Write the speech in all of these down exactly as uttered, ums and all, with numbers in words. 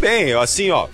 bem, assim, ó.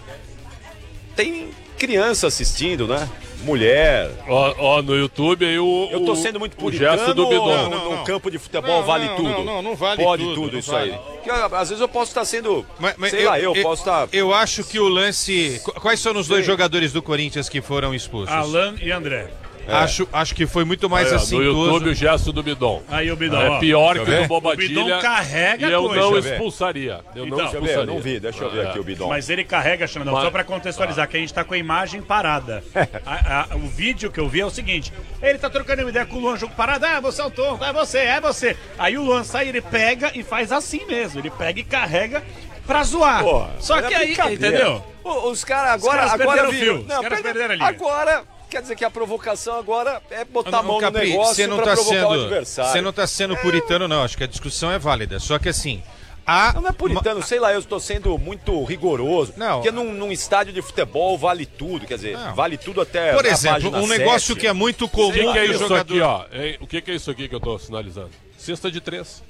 Tem criança assistindo, né? Mulher. Ó, ó, no YouTube aí o. Eu tô sendo muito o gesto do puritano ou Bidon. no, Não, não, no campo de futebol Não, vale não, tudo? não, não, não vale Pode tudo, tudo não isso vale. aí. Porque, às vezes eu posso estar sendo, Mas, mas sei eu, lá, eu, eu posso estar... Eu acho que o lance... Qu- Quais são os dois Sim. jogadores do Corinthians que foram expulsos? Alan e André. É. Acho, acho que foi muito mais Aí, ó, assintoso. no YouTube o gesto do Bidon. Aí o Bidon, É ó. pior que Deixa eu o ver. do Bobadilha. O Bidon carrega e eu coisa. não Deixa eu ver. expulsaria. Eu não Então, Deixa eu ver, expulsaria. eu não vi, deixa eu ver aqui o Bidon. Mas ele carrega, Xandão, Mas- só pra contextualizar, que a gente tá com a imagem parada. A- a- o vídeo que eu vi é o seguinte: ele tá trocando uma ideia com o Luan, jogo parado. Ah, você é o tonto, é você, é você. Aí o Luan sai, ele pega e faz assim mesmo. Ele pega e carrega pra zoar. Pô, só é que aí, brincadeira. entendeu? Ô, Os caras agora, caras agora perderam o viram. fio, os caras perderam a linha. Agora, quer dizer que a provocação agora é botar a Ô, mão no Capri, negócio você não pra tá provocar o sendo, adversário. você não tá sendo puritano, não. Acho que a discussão é válida. Só que assim, a... Não, não é puritano, sei lá, eu estou sendo muito rigoroso. Não. Porque num, num estádio de futebol vale tudo, quer dizer, Não. vale tudo até. Por na exemplo, página um negócio sete. que é muito O comum que, que é no isso jogador... aqui, ó? Hein? O que, que é isso aqui que eu tô sinalizando? Cesta de três.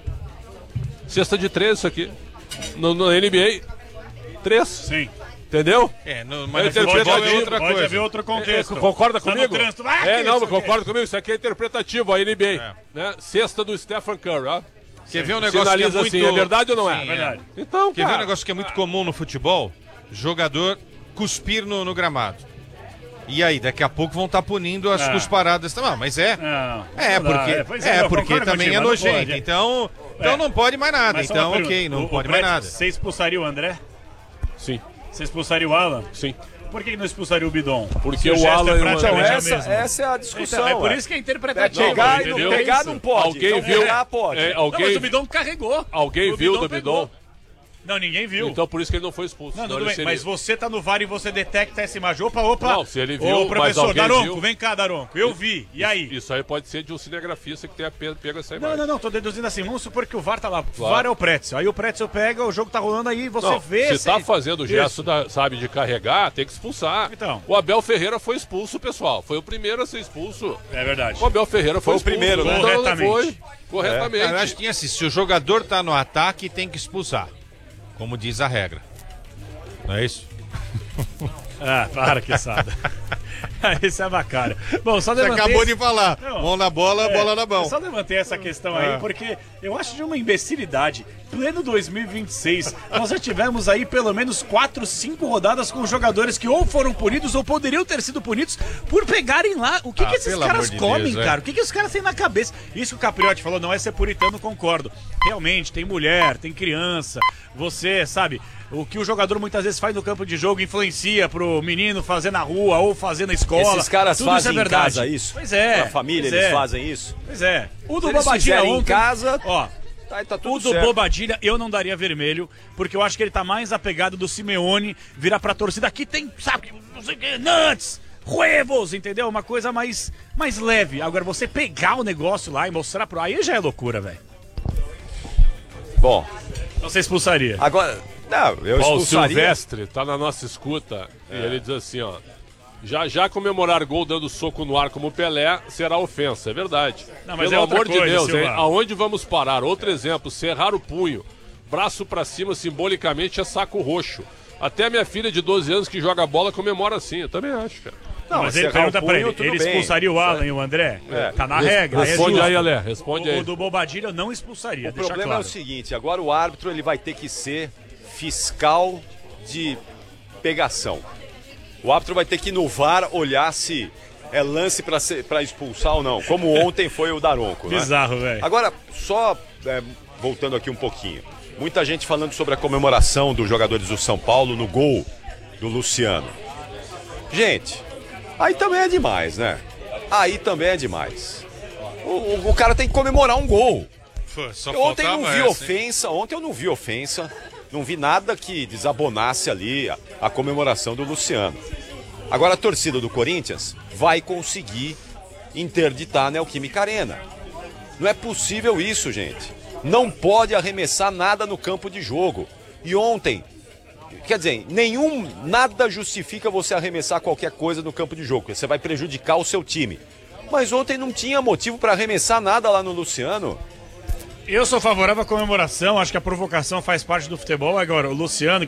Cesta de três, isso aqui. No, no N B A, três. Sim. Entendeu? É, no, É mas no futebol interpretativo, é outra Pode coisa. haver outro contexto. É, concorda Tá no comigo? trânsito. Ah, é, que não, isso mas concorda comigo. Isso aqui é interpretativo, a N B A. É. Né? Cesta do Stephen Curry, ó. Quer ver um negócio Sinaliza que é muito... assim, é verdade ou não é? Sim, Verdade. Então, Quer ver um cara, negócio que é muito comum no futebol? Jogador cuspir no, no gramado. E aí, daqui a pouco vão estar punindo as Ah. cusparadas também. Mas é. Não, É, não dá, porque, pois é, eu porque concordo também contigo, é mas não nojento. pode. Então, então É. não pode mais nada. Mas só uma Então, pergunta, ok, não o- pode o mais Brett, nada. Você expulsaria o André? sim, Você expulsaria o Alan? sim. Por que não expulsaria o Bidon? Porque Se o gesto Alan e o praticamente André- a Essa, mesma. essa é a discussão. Então, é por ué. isso que é É interpretativo. pegar e não entendeu? pegar Isso. não pode. Alguém então viu? pegar pode. É, Não, alguém, mas o Bidon carregou. alguém O viu Bidon do pegou. Bidon? Não, ninguém viu. Então por isso que ele não foi expulso. Não, senão tudo ele bem, seria. mas você tá no V A R e você detecta essa imagem. Opa, opa. Não, se ele viu, Ô, mas professor, alguém Daronco, viu. vem cá, Daronco. Eu vi. E aí? Isso aí pode ser de um cinegrafista que tenha pe- pego essa Não, imagem. não, não, tô deduzindo assim. Vamos supor que o V A R tá lá. O Claro. V A R é o Pretzel. Aí o Pretzel pega, o jogo tá rolando aí, você Não, vê. se tá fazendo o Isso. gesto, da- sabe, de carregar, tem que expulsar. Então. O Abel Ferreira foi expulso, pessoal. Foi o primeiro a ser expulso. É verdade. O Abel Ferreira foi, Foi o expulso. primeiro, né? Então, não Corretamente. foi. Corretamente. Eu acho que assim, se o jogador tá no ataque, tem que expulsar. Como diz a regra. Não é isso? Ah, para, que sada. Esse é bacana. Bom, só Você levantei acabou esse- de falar. Não. Mão na bola, É, bola na mão. Eu só levantei essa questão aí Ah. porque eu acho de uma imbecilidade. Pleno dois mil e vinte e seis, nós já tivemos aí pelo menos quatro, cinco rodadas com jogadores que ou foram punidos ou poderiam ter sido punidos por pegarem lá. O que, Ah, que esses pelo caras amor de comem, Deus, é. cara? O que, que os caras têm na cabeça? Isso que o Capriotti falou não é ser puritano, concordo. Realmente, tem mulher, tem criança. Você, sabe, o que o jogador muitas vezes faz no campo de jogo influencia pro menino fazer na rua ou fazer na escola. Esses caras Tudo fazem isso é em verdade. casa isso? Pois é. Na família pois eles é. fazem isso? Pois é. O do Se eles Bobadilha fizerem em ontem, casa, ó, tá, tá tudo o do certo. Bobadilha eu não daria vermelho, porque eu acho que ele tá mais apegado do Simeone virar pra torcida. Aqui tem, sabe, não sei o que, nuts, huevos, entendeu? Uma coisa mais, mais leve. Agora, você pegar o negócio lá e mostrar pro... Aí já é loucura, velho. Bom, Você expulsaria. agora... Não, eu Ó, o expulsaria... Silvestre tá na nossa escuta e ele diz assim, ó. Já já comemorar gol dando soco no ar como Pelé será ofensa, é verdade. Não, mas Pelo é outra amor de coisa, Deus, Silva. hein? Aonde vamos parar? Outro exemplo, cerrar o punho, braço pra cima simbolicamente é saco roxo. Até a minha filha de doze anos que joga bola comemora assim, eu também acho, cara. Não, mas ele cerrar o pergunta pra punho, ele, tudo ele bem. expulsaria o Alan e o André? É. Tá na Res- regra, é Responde justo. aí, Alé, responde O, aí. o do Bobadilha eu não expulsaria, O deixa problema claro. é o seguinte, agora o árbitro ele vai ter que ser fiscal de pegação. O árbitro vai ter que ir no V A R olhar se é lance pra ser- pra expulsar ou não, como ontem foi o Daronco, né? Bizarro, velho. Agora, só é, voltando aqui um pouquinho. Muita gente falando sobre a comemoração dos jogadores do São Paulo no gol do Luciano. Gente, aí também é demais, né? Aí também é demais. O, o- o cara tem que comemorar um gol. Pô, só Ontem eu não faltava vi essa, hein? ofensa, ontem eu não vi ofensa, não vi nada que desabonasse ali a, a comemoração do Luciano. Agora a torcida do Corinthians vai conseguir interditar a Neoquímica Arena. Não é possível isso, gente. Não pode arremessar nada no campo de jogo. E ontem, quer dizer, nenhum, nada justifica você arremessar qualquer coisa no campo de jogo, porque você vai prejudicar o seu time. Mas ontem não tinha motivo para arremessar nada lá no Luciano. Eu sou favorável à comemoração, acho que a provocação faz parte do futebol. Agora, o Luciano,